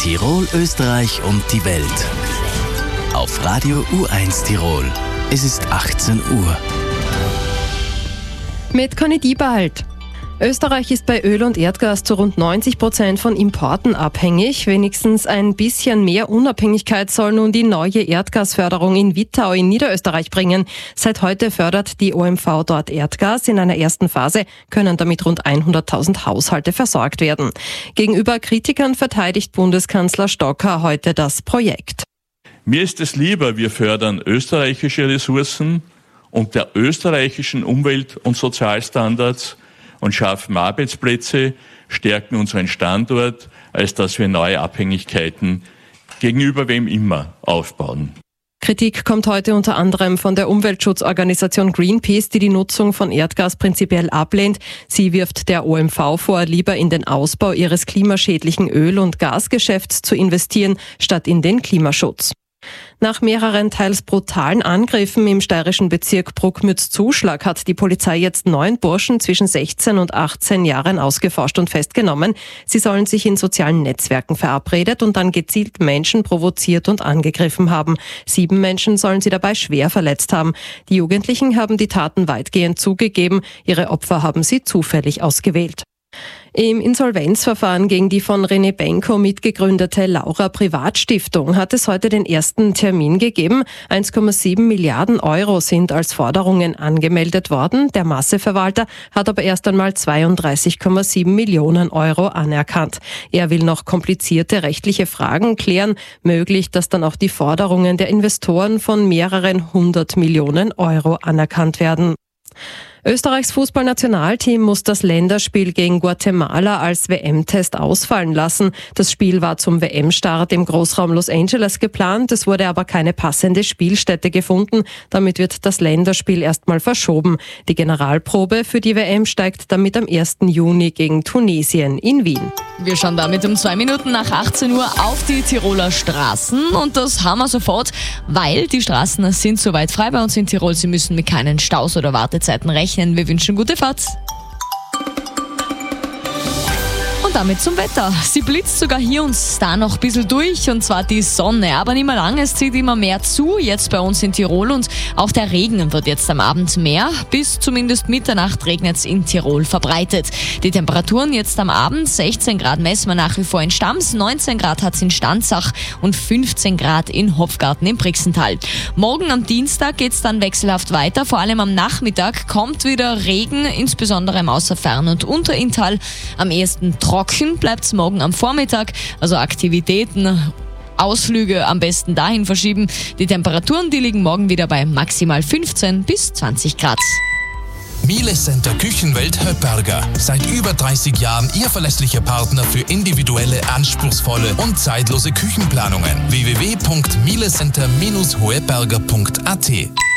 Tirol, Österreich und die Welt. Auf Radio U1 Tirol. Es ist 18 Uhr. Mit Conny Diebald. Österreich ist bei Öl und Erdgas zu rund 90% von Importen abhängig. Wenigstens ein bisschen mehr Unabhängigkeit soll nun die neue Erdgasförderung in Wittau in Niederösterreich bringen. Seit heute fördert die OMV dort Erdgas. In einer ersten Phase können damit rund 100.000 Haushalte versorgt werden. Gegenüber Kritikern verteidigt Bundeskanzler Stocker heute das Projekt. Mir ist es lieber, wir fördern österreichische Ressourcen und der österreichischen Umwelt- und Sozialstandards und schaffen Arbeitsplätze, stärken unseren Standort, als dass wir neue Abhängigkeiten gegenüber wem immer aufbauen. Kritik kommt heute unter anderem von der Umweltschutzorganisation Greenpeace, die die Nutzung von Erdgas prinzipiell ablehnt. Sie wirft der OMV vor, lieber in den Ausbau ihres klimaschädlichen Öl- und Gasgeschäfts zu investieren, statt in den Klimaschutz. Nach mehreren teils brutalen Angriffen im steirischen Bezirk Bruckmütz-Zuschlag hat die Polizei jetzt 9 Burschen zwischen 16 und 18 Jahren ausgeforscht und festgenommen. Sie sollen sich in sozialen Netzwerken verabredet und dann gezielt Menschen provoziert und angegriffen haben. 7 Menschen sollen sie dabei schwer verletzt haben. Die Jugendlichen haben die Taten weitgehend zugegeben. Ihre Opfer haben sie zufällig ausgewählt. Im Insolvenzverfahren gegen die von René Benko mitgegründete Laura Privatstiftung hat es heute den ersten Termin gegeben. 1,7 Milliarden Euro sind als Forderungen angemeldet worden. Der Masseverwalter hat aber erst einmal 32,7 Millionen Euro anerkannt. Er will noch komplizierte rechtliche Fragen klären. Möglich, dass dann auch die Forderungen der Investoren von mehreren 100 Millionen Euro anerkannt werden. Österreichs Fußballnationalteam muss das Länderspiel gegen Guatemala als WM-Test ausfallen lassen. Das Spiel war zum WM-Start im Großraum Los Angeles geplant. Es wurde aber keine passende Spielstätte gefunden. Damit wird das Länderspiel erstmal verschoben. Die Generalprobe für die WM steigt damit am 1. Juni gegen Tunesien in Wien. Wir schauen damit um 2 Minuten nach 18 Uhr auf die Tiroler Straßen und das haben wir sofort, weil die Straßen sind soweit frei bei uns in Tirol. Sie müssen mit keinen Staus oder Wartezeiten rechnen. Wir wünschen gute Fahrt. Und damit zum Wetter. Sie blitzt sogar hier und da noch ein bisschen durch, und zwar die Sonne. Aber nicht mehr lang, es zieht immer mehr zu, jetzt bei uns in Tirol, und auch der Regen wird jetzt am Abend mehr. Bis zumindest Mitternacht regnet es in Tirol verbreitet. Die Temperaturen jetzt am Abend, 16 Grad messen wir nach wie vor in Stams, 19 Grad hat es in Stanzach und 15 Grad in Hopfgarten im Brixental. Morgen am Dienstag geht es dann wechselhaft weiter, vor allem am Nachmittag kommt wieder Regen, insbesondere im Außerfern und Unterinntal. Am ehesten trocken bleibt es morgen am Vormittag, also Aktivitäten, Ausflüge am besten dahin verschieben. Die Temperaturen, die liegen morgen wieder bei maximal 15 bis 20 Grad. Miele Center Küchenwelt Höpperger. Seit über 30 Jahren Ihr verlässlicher Partner für individuelle, anspruchsvolle und zeitlose Küchenplanungen. www.mielecenter-hoeberger.at